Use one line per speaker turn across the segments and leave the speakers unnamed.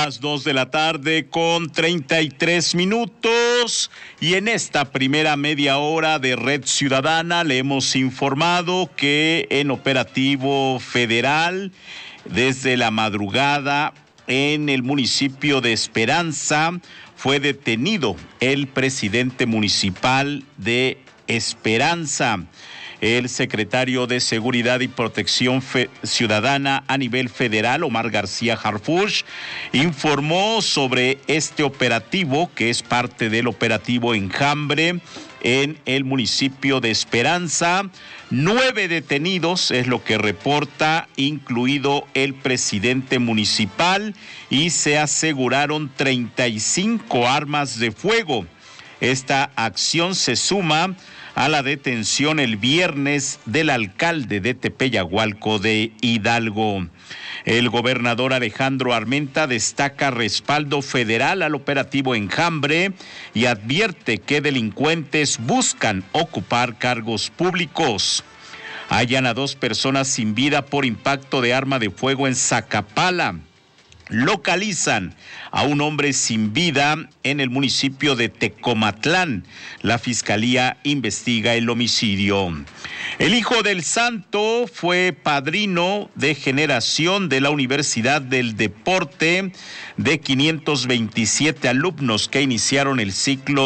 Las 2 de la tarde con 33 minutos y en esta primera media hora de Red Ciudadana le hemos informado que en operativo federal desde la madrugada en el municipio de Esperanza fue detenido el presidente municipal de Esperanza. El secretario de Seguridad y Protección Ciudadana a nivel federal, Omar García Harfuch, informó sobre este operativo, que es parte del operativo Enjambre en el municipio de Esperanza. 9 detenidos es lo que reporta, incluido el presidente municipal, y se aseguraron 35 armas de fuego. Esta acción se suma a la detención el viernes del alcalde de Tepeyagualco de Hidalgo. El gobernador Alejandro Armenta destaca respaldo federal al operativo Enjambre y advierte que delincuentes buscan ocupar cargos públicos. Hallan a 2 personas sin vida por impacto de arma de fuego en Zacapala. Localizan a un hombre sin vida en el municipio de Tecomatlán. La fiscalía investiga el homicidio. El hijo del santo fue padrino de generación de la Universidad del Deporte de 527 alumnos que iniciaron el ciclo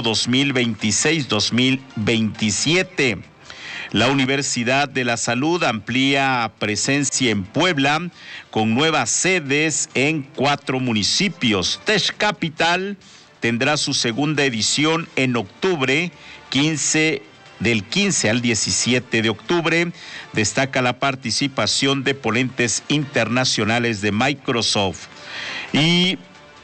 2026-2027. La Universidad de la Salud amplía presencia en Puebla con nuevas sedes en 4 municipios. Texcapital tendrá su segunda edición en octubre, del 15 al 17 de octubre. Destaca la participación de ponentes internacionales de Microsoft. Y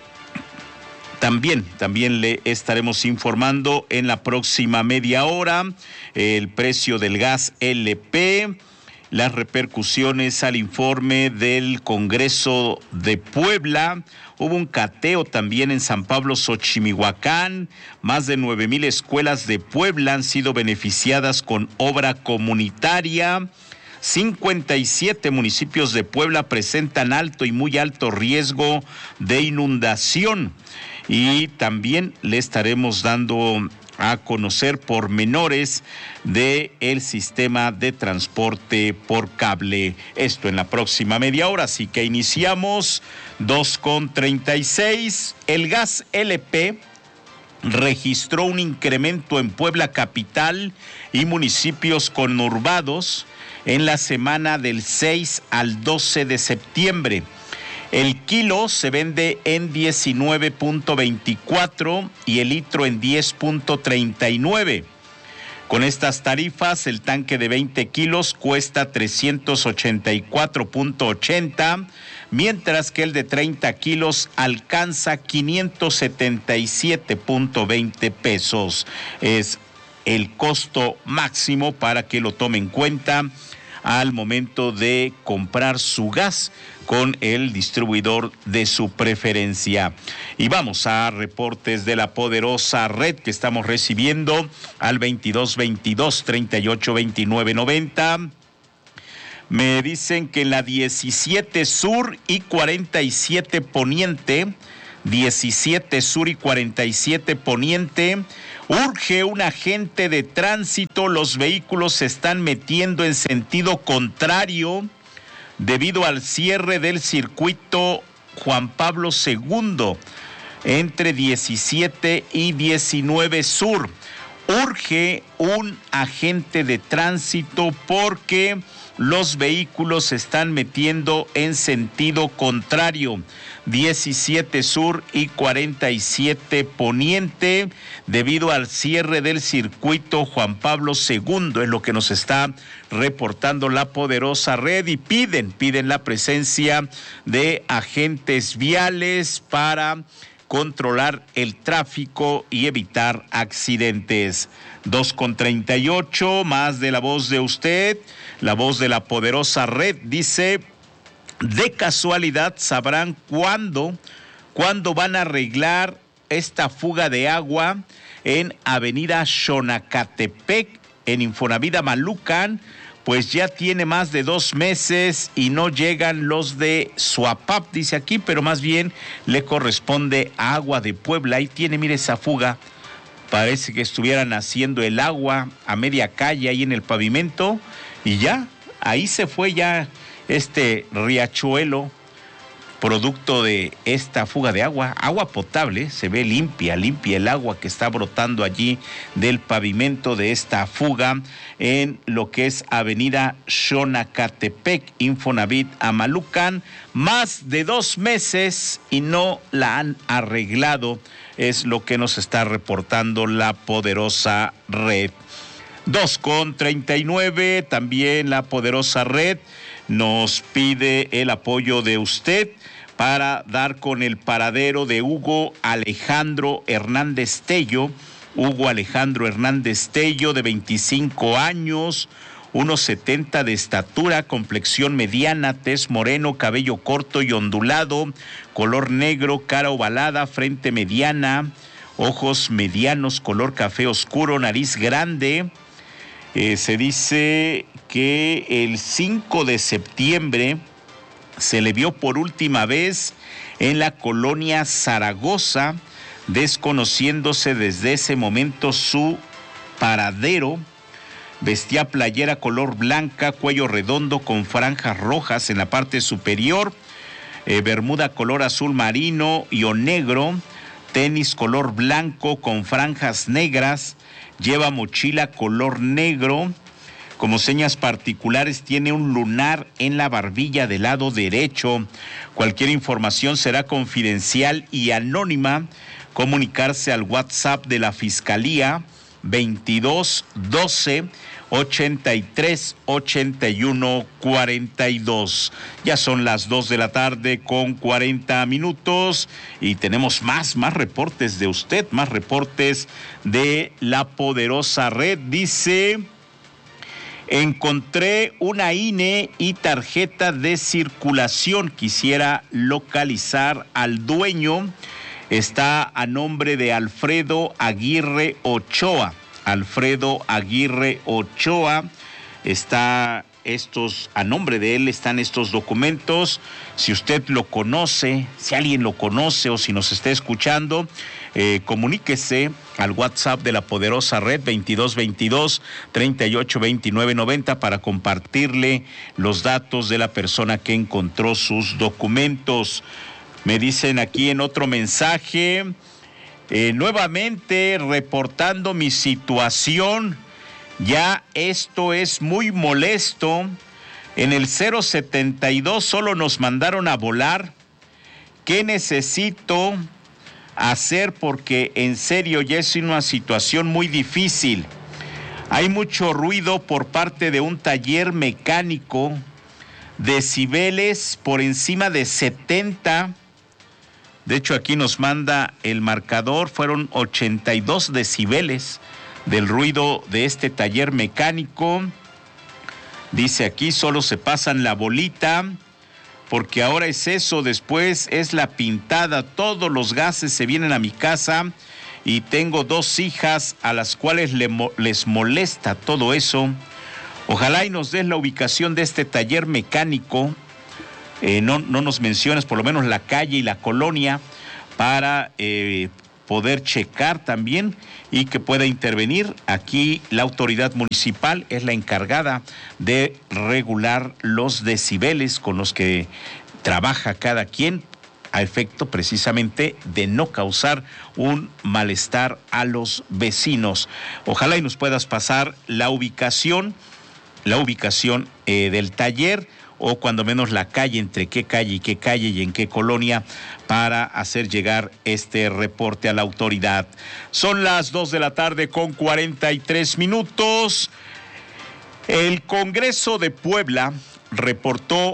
También le estaremos informando en la próxima media hora el precio del gas LP, las repercusiones al informe del Congreso de Puebla. Hubo un cateo también en San Pablo, Xochimihuacán. Más de 9,000 escuelas de Puebla han sido beneficiadas con obra comunitaria. 57 municipios de Puebla presentan alto y muy alto riesgo de inundación. Y también le estaremos dando a conocer pormenores del sistema de transporte por cable. Esto en la próxima media hora, así que iniciamos 2:36. El gas LP registró un incremento en Puebla capital y municipios conurbados en la semana del 6 al 12 de septiembre. El kilo se vende en 19.24 y el litro en 10.39. Con estas tarifas, el tanque de 20 kilos cuesta 384.80, mientras que el de 30 kilos alcanza 577.20 pesos. Es el costo máximo para que lo tome en cuenta al momento de comprar su gas con el distribuidor de su preferencia. Y vamos a reportes de la poderosa red que estamos recibiendo al 2222-382990. Me dicen que en la 17 Sur y 47 Poniente, 17 Sur y 47 Poniente, urge un agente de tránsito. Los vehículos se están metiendo en sentido contrario debido al cierre del circuito Juan Pablo II entre 17 y 19 Sur. Urge un agente de tránsito porque los vehículos se están metiendo en sentido contrario. 17 Sur y 47 Poniente, debido al cierre del circuito Juan Pablo II, es lo que nos está reportando la poderosa red, y piden la presencia de agentes viales para controlar el tráfico y evitar accidentes. 2:38, más de la voz de usted, la voz de la poderosa red, dice: de casualidad sabrán cuándo van a arreglar esta fuga de agua en Avenida Xonacatepec, en Infonavit Amalucan, pues ya tiene más de 2 meses y no llegan los de Suapap, dice aquí, pero más bien le corresponde a Agua de Puebla. Ahí tiene, mire esa fuga, parece que estuvieran haciendo el agua a media calle ahí en el pavimento y ya, ahí se fue ya este riachuelo, producto de esta fuga de agua potable. Se ve limpia el agua que está brotando allí del pavimento de esta fuga en lo que es Avenida Xonacatepec, Infonavit Amalucan. Más de 2 meses y no la han arreglado, es lo que nos está reportando la poderosa red. 2:39, también la poderosa red nos pide el apoyo de usted para dar con el paradero de Hugo Alejandro Hernández Tello. Hugo Alejandro Hernández Tello, de 25 años, 1.70 de estatura, complexión mediana, tez moreno, cabello corto y ondulado, color negro, cara ovalada, frente mediana, ojos medianos, color café oscuro, nariz grande. Se dice que el 5 de septiembre se le vio por última vez en la colonia Zaragoza, desconociéndose desde ese momento su paradero. Vestía playera color blanca, cuello redondo con franjas rojas en la parte superior, bermuda color azul marino y o negro, tenis color blanco con franjas negras, lleva mochila color negro. Como señas particulares tiene un lunar en la barbilla del lado derecho. Cualquier información será confidencial y anónima. Comunicarse al WhatsApp de la Fiscalía 22 12 83 81 42. Ya son las 2:40 y tenemos más reportes de usted, más reportes de la poderosa red. Dice: encontré una INE y tarjeta de circulación. Quisiera localizar al dueño. Está a nombre de Alfredo Aguirre Ochoa. Alfredo Aguirre Ochoa. Está a nombre de él están estos documentos. Si usted lo conoce, si alguien lo conoce o si nos está escuchando, comuníquese al WhatsApp de la poderosa red 2222 382990 para compartirle los datos de la persona que encontró sus documentos. Me dicen aquí en otro mensaje, nuevamente reportando mi situación, ya esto es muy molesto. En el 072 solo nos mandaron a volar. ¿Qué necesito hacer? Porque en serio ya es una situación muy difícil. Hay mucho ruido por parte de un taller mecánico, decibeles por encima de 70. De hecho, aquí nos manda el marcador, fueron 82 decibeles del ruido de este taller mecánico. Dice aquí, solo se pasan la bolita, porque ahora es eso, después es la pintada, todos los gases se vienen a mi casa y tengo 2 hijas a las cuales les molesta todo eso. Ojalá y nos des la ubicación de este taller mecánico. No nos menciones por lo menos la calle y la colonia para poder checar también y que pueda intervenir. Aquí la autoridad municipal es la encargada de regular los decibeles con los que trabaja cada quien, a efecto precisamente de no causar un malestar a los vecinos. Ojalá y nos puedas pasar la ubicación del taller, o cuando menos la calle, entre qué calle y en qué colonia, para hacer llegar este reporte a la autoridad. Son las 2:43 p.m. El Congreso de Puebla reportó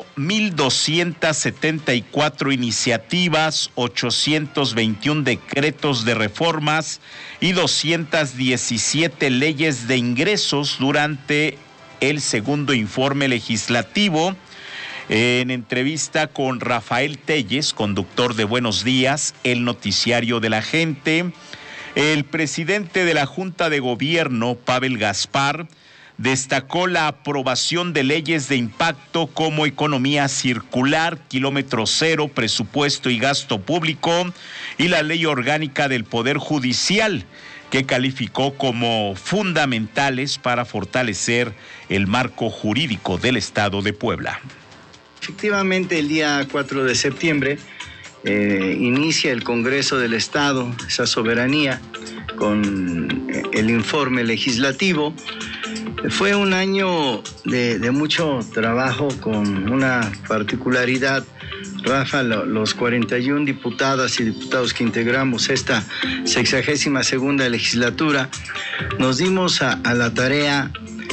1,274 iniciativas, 821 decretos de reformas y 217 leyes de ingresos durante el segundo informe legislativo. En entrevista con Rafael Telles, conductor de Buenos Días, el noticiario de la gente, el presidente de la Junta de Gobierno, Pavel Gaspar, destacó la aprobación de leyes de impacto como economía circular, kilómetro cero, presupuesto y gasto público, y la ley orgánica del Poder Judicial, que calificó como fundamentales para fortalecer el marco jurídico del Estado de Puebla.
Efectivamente, el día 4 de septiembre inicia el Congreso del Estado, esa soberanía, con el informe legislativo. Fue un año de mucho trabajo con una particularidad. Rafa, los 41 diputadas y diputados que integramos esta 62ª legislatura, nos dimos a la tarea,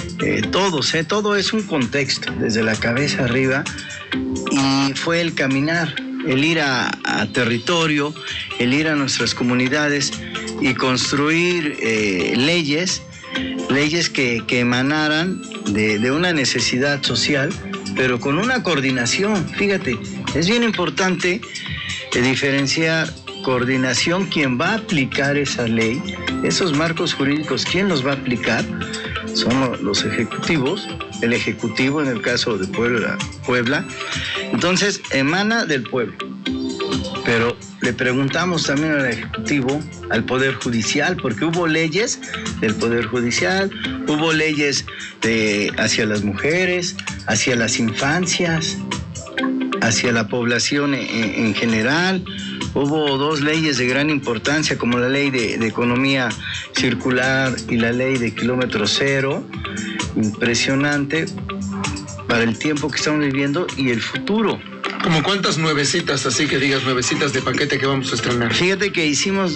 todo es un contexto, desde la cabeza arriba, y fue el caminar, el ir a territorio, el ir a nuestras comunidades y construir leyes que emanaran de una necesidad social, pero con una coordinación. Fíjate, es bien importante diferenciar coordinación, quién va a aplicar esa ley, esos marcos jurídicos, quién los va a aplicar, son los ejecutivos, el ejecutivo en el caso de Puebla. Entonces, emana del pueblo, pero le preguntamos también al Ejecutivo, al Poder Judicial, porque hubo leyes del Poder Judicial, hubo leyes hacia las mujeres, hacia las infancias, hacia la población en general. Hubo 2 leyes de gran importancia, como la ley de economía circular y la ley de kilómetro cero. Impresionante para el tiempo que estamos viviendo y el futuro.
¿Como cuántas nuevecitas, así que digas, nuevecitas de paquete que vamos a estrenar?
Fíjate que hicimos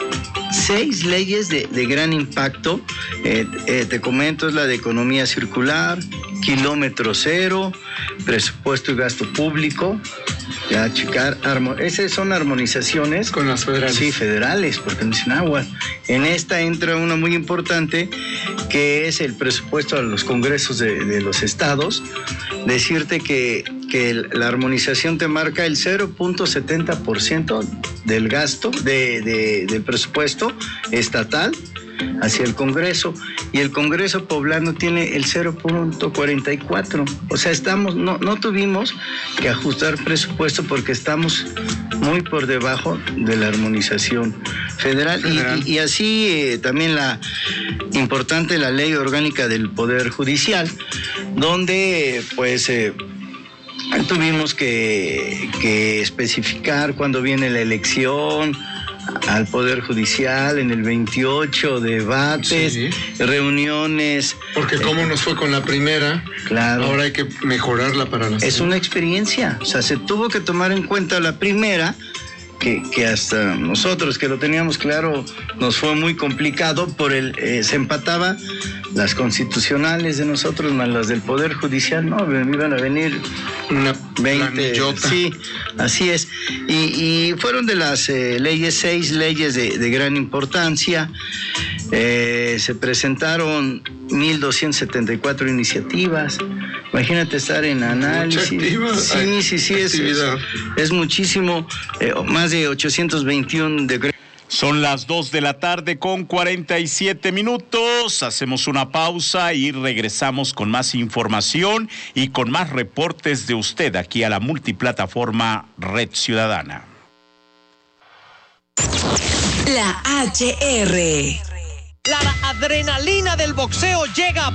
6 leyes de gran impacto. Te comento, es la de economía circular, kilómetro cero, presupuesto y gasto público. Ya checar, esas son armonizaciones.
Con las federales.
Sí, federales, porque no dicen agua. En esta entra una muy importante, que es el presupuesto a los congresos de los estados. Decirte que la armonización te marca el 0.70% del gasto del presupuesto estatal hacia el Congreso, y el Congreso poblano tiene el 0.44. O sea, no tuvimos que ajustar presupuesto porque estamos muy por debajo de la armonización federal. Y así también la ley orgánica del Poder Judicial, donde pues tuvimos que especificar cuándo viene la elección al Poder Judicial, en el 28, debates, sí, reuniones.
Porque cómo nos fue con la primera,
claro,
ahora hay que mejorarla para la segunda.
Es una experiencia, o sea, se tuvo que tomar en cuenta la primera, que hasta nosotros que lo teníamos claro nos fue muy complicado se empataba las constitucionales de nosotros más las del Poder Judicial, no, iban a venir
una
20, sí, así es, y fueron de las 6 leyes de gran importancia. Se presentaron 1,274 iniciativas. Imagínate estar en análisis. Sí, es muchísimo, más de 821 de...
Son las 2:47 p.m. Hacemos una pausa y regresamos con más información y con más reportes de usted aquí a la multiplataforma Red Ciudadana.
La HR.
La adrenalina del boxeo llega